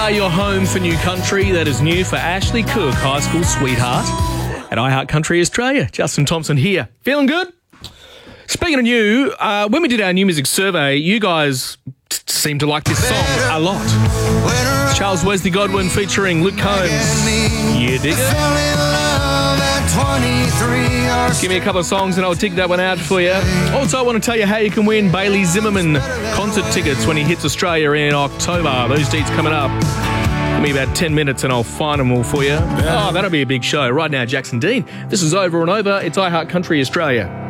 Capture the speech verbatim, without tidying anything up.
are your home for new country. That is new for Ashley Cook, high school sweetheart at iHeart Country Australia. Justin Thompson here. Feeling good? Speaking of new, uh, when we did our new music survey, you guys t- seemed to like this song a lot. It's Charles Wesley Godwin featuring Luke Combs. You dig it? Give me a couple of songs and I'll dig that one out for you. Also, I want to tell you how you can win Bailey Zimmerman concert tickets when he hits Australia in October. Those dates coming up. Give me about ten minutes and I'll find them all for you. Oh, that'll be a big show. Right now, Jackson Dean. This is Over and Over. It's iHeart Country Australia.